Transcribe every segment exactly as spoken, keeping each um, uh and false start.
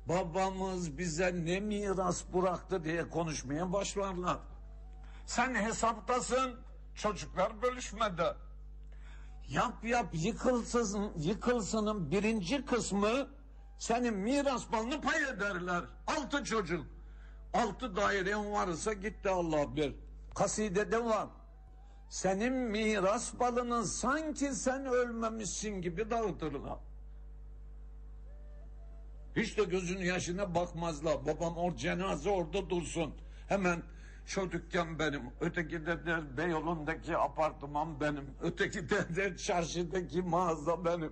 babamız bize ne miras bıraktı diye konuşmaya başlarlar. Sen hesaptasın, çocuklar bölüşmede. Yap yap yıkılsın, yıkılsının birinci kısmı senin miras malını pay ederler. Altı çocuk. Altı dairen varsa gitti Allah bir. Kasidede var. Senin miras malını sanki sen ölmemişsin gibi dağıtırlar. Hiç de gözünün yaşına bakmazlar. Babam o cenaze orada dursun. Hemen şu dükkan benim. Öteki de der Beyoğlu'ndaki apartman benim. Öteki de der çarşıdaki mağaza benim.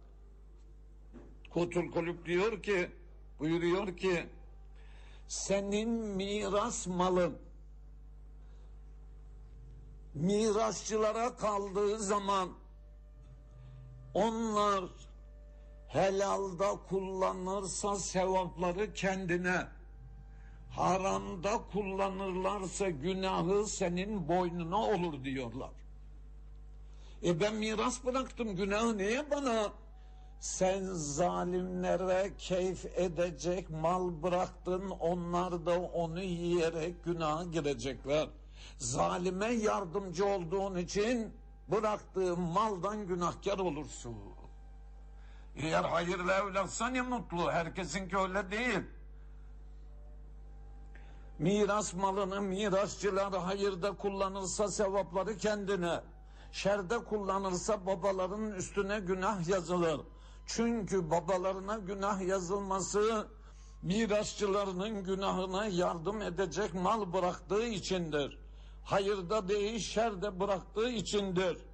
Kutul Kulüp diyor ki, buyuruyor ki, senin miras malın mirasçılara kaldığı zaman onlar helalda kullanırsa sevapları kendine, haramda kullanırlarsa günahı senin boynuna olur diyorlar. E ben miras bıraktım, günahı niye bana? Sen zalimlere keyif edecek mal bıraktın, onlar da onu yiyerek günaha girecekler. Zalime yardımcı olduğun için bıraktığın maldan günahkar olursun. Eğer hayırlı evlatsan ya mutlu, herkesinki öyle değil. Miras malını mirasçılar hayırda kullanırsa sevapları kendine, şerde kullanırsa babaların üstüne günah yazılır. Çünkü babalarına günah yazılması mirasçılarının günahına yardım edecek mal bıraktığı içindir. Hayırda değil şerde bıraktığı içindir.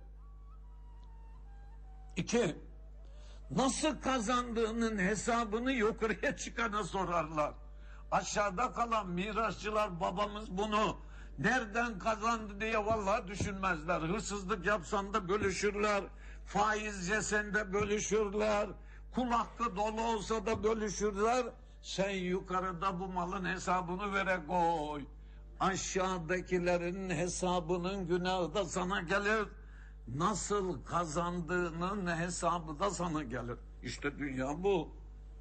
İki, nasıl kazandığının hesabını yukarıya çıkana sorarlar. Aşağıda kalan mirasçılar babamız bunu nereden kazandı diye vallahi düşünmezler. Hırsızlık yapsan da bölüşürler. Faiz yesen de bölüşürler. Kul hakkı dolu olsa da bölüşürler. Sen yukarıda bu malın hesabını vere koy. Aşağıdakilerin hesabının günahı da sana gelir. Nasıl kazandığının hesabı da sana gelir. İşte dünya bu.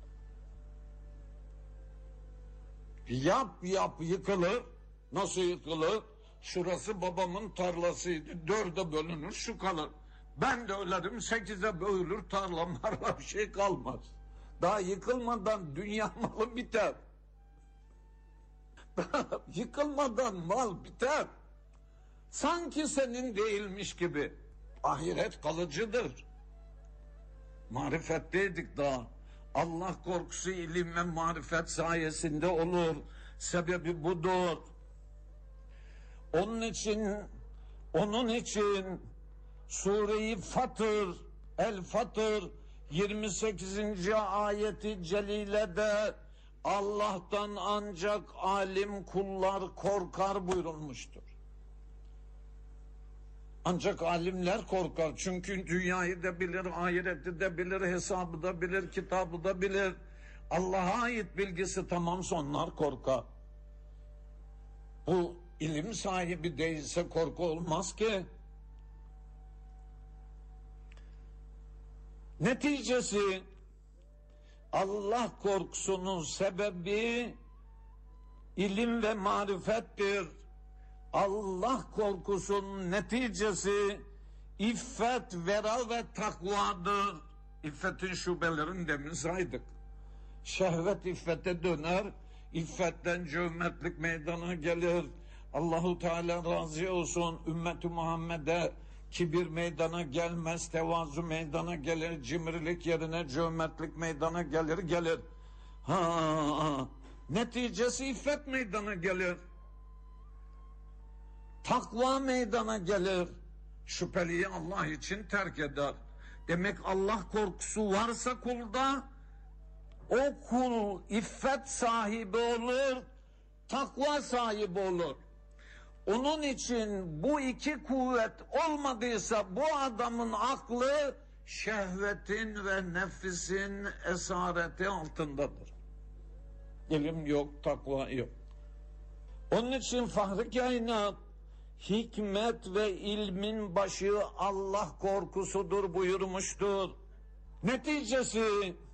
Yap yap yıkılır. Nasıl yıkılır? Şurası babamın tarlasıydı. Dörde bölünür, şu kalır. Ben de ölerim, sekize bölünür, tarlam marla bir şey kalmaz. Daha yıkılmadan dünya malı biter. Daha yıkılmadan mal biter. Sanki senin değilmiş gibi. Ahiret kalıcıdır. Marifetteydik daha. Allah korkusu ilim ve marifet sayesinde olur. Sebebi budur. Onun için onun için Sure-i Fatır, El Fatır yirmi sekizinci ayeti celilede Allah'tan ancak alim kullar korkar buyurulmuştur. Ancak alimler korkar. Çünkü dünyayı da bilir, ahireti de bilir, hesabı da bilir, kitabı da bilir. Allah'a ait bilgisi tamamsa onlar korkar. Bu ilim sahibi değilse korku olmaz ki. Neticesi Allah korkusunun sebebi ilim ve marifettir. Allah korkusunun neticesi iffet, vera ve takvadır. İffetin şubelerini demin saydık. Şehvet iffete döner, iffetten cömertlik meydana gelir. Allahu Teala razı olsun, ümmeti Muhammed'e kibir meydana gelmez, tevazu meydana gelir, cimrilik yerine cömertlik meydana gelir gelir. Ha, neticesi iffet meydana gelir. Takva meydana gelir. Şüpheliyi Allah için terk eder. Demek Allah korkusu varsa kulda, o kul iffet sahibi olur, takva sahibi olur. Onun için bu iki kuvvet olmadıysa bu adamın aklı şehvetin ve nefsin esareti altındadır. İlim yok, takva yok. Onun için Fahri Kainat hikmet ve ilmin başı Allah korkusudur buyurmuştur. Neticesi